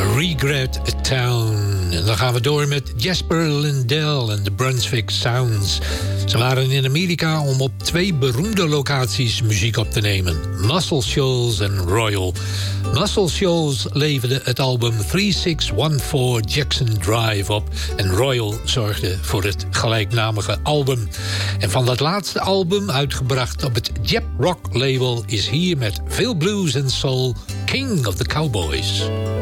Regret Town. En dan gaan we door met Jasper Lindell en de Brunswick Sounds. Ze waren in Amerika om op 2 beroemde locaties muziek op te nemen. Muscle Shoals en Royal. Muscle Shoals leverde het album 3614 Jackson Drive op. En Royal zorgde voor het gelijknamige album. En van dat laatste album, uitgebracht op het Jap Rock label, is hier met veel blues en soul King of the Cowboys.